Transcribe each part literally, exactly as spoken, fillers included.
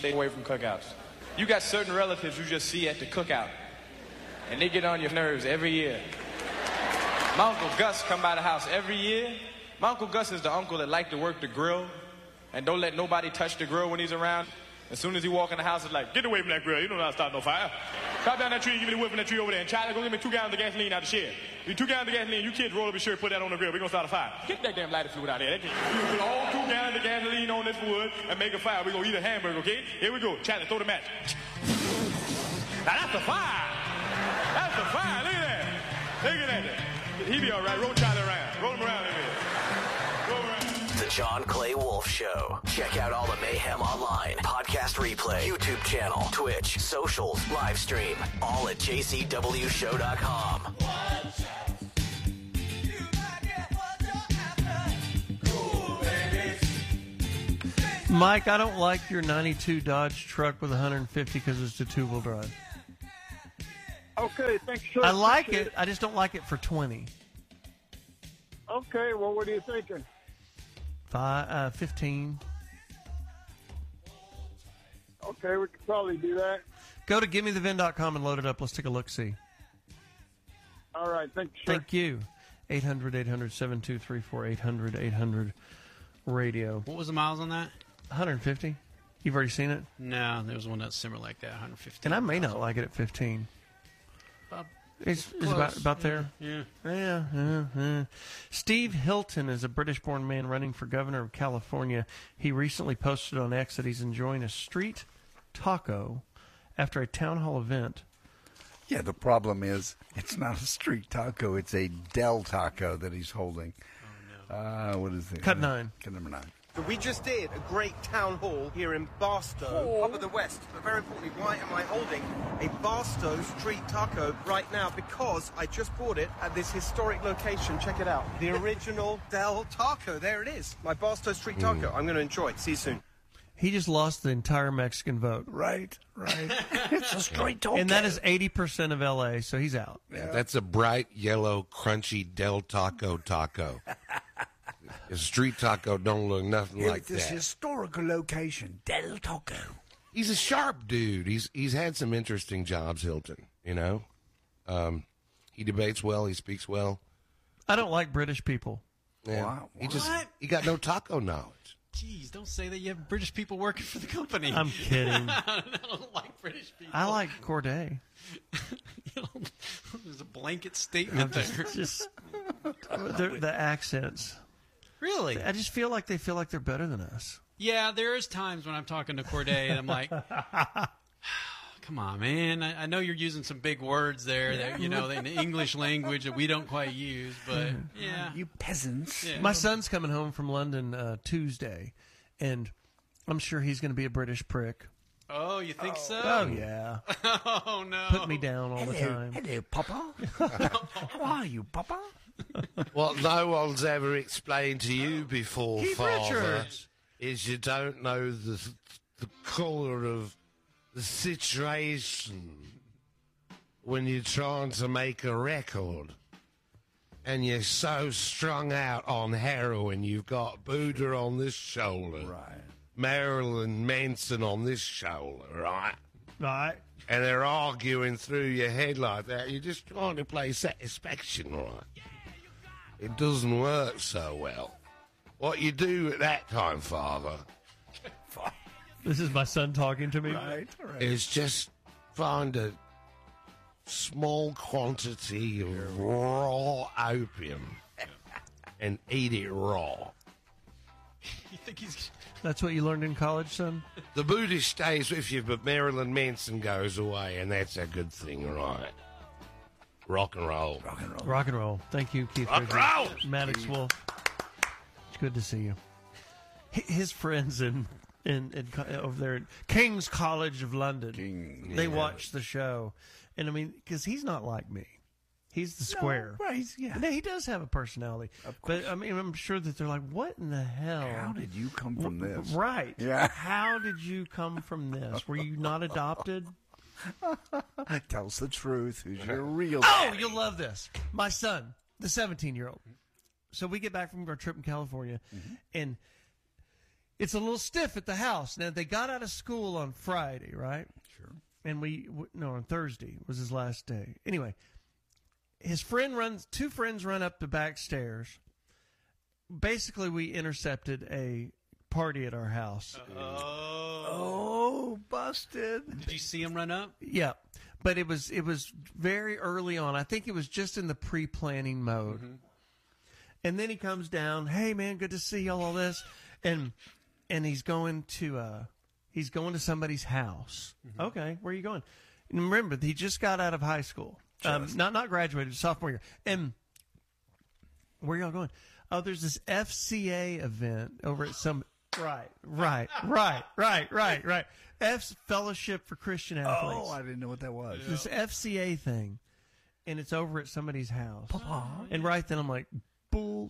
stay away from cookouts. You got certain relatives you just see at the cookout, and they get on your nerves every year. My Uncle Gus come by the house every year. My Uncle Gus is the uncle that like to work the grill and don't let nobody touch the grill when he's around. As soon as he walk in the house, it's like, get away from that grill. You don't know how to start no fire. Chop down that tree and give me the wood from that tree over there. And Charlie, go get me two gallons of gasoline out of the shed. You two gallons of gasoline, you kids roll up your shirt, put that on the grill. We're going to start a fire. Get that damn lighter fluid out there. You put all two gallons of gasoline on this wood and make a fire. We're going to eat a hamburger, okay? Here we go. Charlie, throw the match. Now that's a fire. That's a fire. Look at that. Look at that. He be all right. Roll Charlie around. Roll him around a minute. Roll him around. The John Clay Wolf Show. Check out all the mayhem online. Podcast replay, YouTube channel, Twitch, socials, live stream, all at j c w show dot com. Mike, I don't like your ninety-two Dodge truck with one hundred fifty because it's a two-wheel drive. Okay, thanks, sir. I like it. I just don't like it for twenty. Okay, well, what are you thinking? Five, uh, fifteen. Okay, we could probably do that. Go to give me the vin dot com and load it up. Let's take a look-see. All right, thank you, sir. Thank you. eight hundred, eight hundred, seven two three four, eight hundred, eight hundred, radio. What was the miles on that? one hundred fifty. You've already seen it? No, there was one that's similar like that, one hundred fifty. And I may not like it at fifteen. About It's, it's about, about there. Yeah. Yeah, yeah, yeah. Steve Hilton is a British-born man running for governor of California. He recently posted on X that he's enjoying a street taco after a town hall event. Yeah, the problem is it's not a street taco. It's a Del Taco that he's holding. Oh, no. Uh, what is it? Cut nine. Cut number nine. We just did a great town hall here in Barstow, up at the west. But very importantly, why am I holding a Barstow street taco right now? Because I just bought it at this historic location. Check it out. The original Del Taco. There it is. My Barstow street taco. I'm going to enjoy it. See you soon. He just lost the entire Mexican vote. Right, right. It's a street taco. And that is eighty percent of L A, so he's out. Yeah. That's a bright, yellow, crunchy Del Taco taco. A street taco don't look nothing yeah, like this that. historical location, Del Taco. He's a sharp dude. He's he's had some interesting jobs, Hilton, you know. Um, he debates well. He speaks well. I don't like British people. Yeah. Wow. He just he got no taco knowledge. Jeez, don't say that you have British people working for the company. I'm kidding. I don't like British people. I like Corday. You know, there's a blanket statement there. Just the, the accents. Really? I just feel like they feel like they're better than us. Yeah, there is times when I'm talking to Corday and I'm like, come on, man. I, I know you're using some big words there that, you know, in the English language that we don't quite use, but yeah. You peasants. Yeah. My son's coming home from London uh, Tuesday, and I'm sure he's going to be a British prick. Oh, you think so? Oh, yeah. Oh, no. Put me down all the time. Hello, Papa. How are you, Papa? What no one's ever explained to you before, Keith Father, Richards. is you don't know the the colour of the situation when you're trying to make a record and you're so strung out on heroin. You've got Buddha on this shoulder, Right. Marilyn Manson on this shoulder, right? Right. And they're arguing through your head like that. You're just trying to play satisfaction, right? It doesn't work so well. What you do at that time, Father, This is my son talking to me. Right, right. is just find a small quantity of raw opium and eat it raw. You think he's... That's what you learned in college, son? The Buddha stays with you, but Marilyn Manson goes away, and that's a good thing, right? Rock and roll. Rock and roll. Rock and roll. Thank you, Keith Rock and Richards. roll. Maddox Wolf. It's good to see you. H- His friends in, in, in co- over there at King's College of London, King, they yeah. watch the show. And, I mean, because he's not like me. He's the square. No, right, yeah. No, he does have a personality. But, I mean, I'm sure that they're like, what in the hell? How did you come from W- this? Right. Yeah. How did you come from this? Were you not adopted? Tell us the truth. Who's your real Oh, daddy? you'll love this. My son, the seventeen-year-old. So we get back from our trip in California, Mm-hmm. and it's a little stiff at the house. Now, they got out of school on Friday, right? Sure. And we, w- no, on Thursday was his last day. Anyway, his friend runs, two friends run up the back stairs. Basically, we intercepted a party at our house. Oh, busted. Did you see him run up? Yeah. But it was, it was very early on. I think it was just in the pre-planning mode. Mm-hmm. And then he comes down, hey, man, good to see y'all, all this. And, and he's going to, uh, he's going to somebody's house. Mm-hmm. Okay, where are you going? And remember, he just got out of high school. Um, not not graduated, sophomore year. And where y'all going? Oh, there's this F C A event over at some. Right, right, right, right, right, right. F's Fellowship for Christian Athletes. Oh, I didn't know what that was. This F C A thing, and it's over at somebody's house. Papa. And right then I'm like, bull.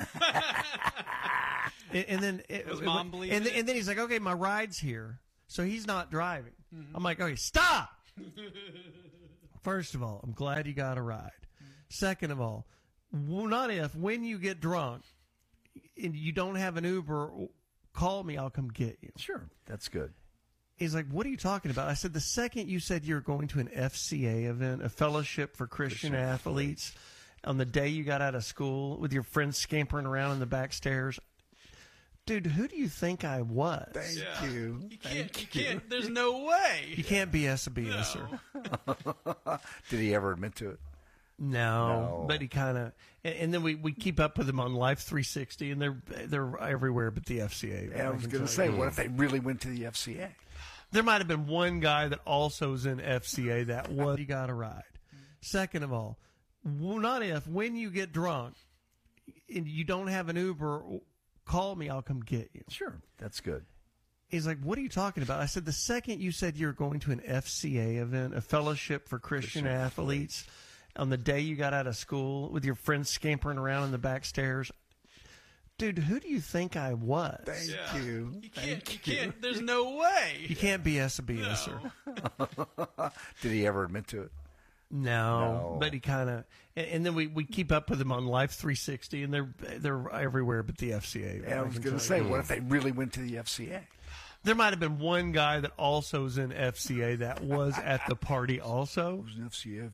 and, and then it, Was it- Mom it- believing and, it? and then he's like, okay, my ride's here, so he's not driving. I'm like, okay, stop. First of all, I'm glad you got a ride. Second of all, well, not if, when you get drunk and you don't have an Uber, call me, I'll come get you. Sure, that's good. He's like, what are you talking about? I said, the second you said you're going to an F C A event, a Fellowship for Christian, Christian Athletes, on the day you got out of school with your friends scampering around in the back stairs, dude, who do you think I was? Thank Yeah. you. You Thank can't. You you. can't. There's no way. You can't B S a BSer. Did he ever admit to it? No, No. but he kind of, and, and then we, we keep up with him on Life three sixty, and they're they're everywhere but the F C A. Yeah, I was can going tell to say, you. what if they really went to the F C A? There might have been one guy that also was in F C A that was, he got a ride. Second of all, well, not if, when you get drunk and you don't have an Uber, call me, I'll come get you. Sure, that's good. He's like, what are you talking about? I said, the second you said you're going to an F C A event, a Fellowship for Christian, Christian Athletes, on the day you got out of school with your friends scampering around in the back stairs, dude, who do you think I was? Thank Yeah. you. You can't. Thank You can't. There's no way. You can't B S a BSer. No. Did he ever admit to it? No, No. but he kind of, and, and then we, we keep up with him on Life three sixty, and they're they're everywhere but the F C A. Yeah, I was can going tell to say, you. what if they really went to the F C A? There might have been one guy that also was in F C A that was at the party also. It was an F C A